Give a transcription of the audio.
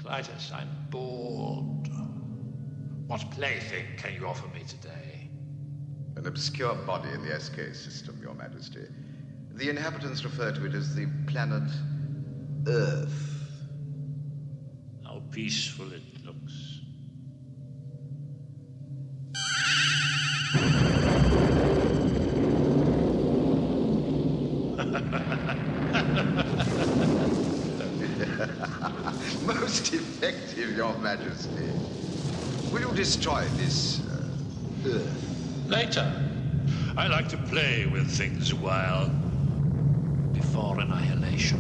Clytus, I'm bored. What plaything can you offer me today? An obscure body in the SK system, Your Majesty. The inhabitants refer to it as the planet Earth. How peaceful it looks. Most effective, Your Majesty. Will you destroy this Earth? Later. I like to play with things a while. Before annihilation.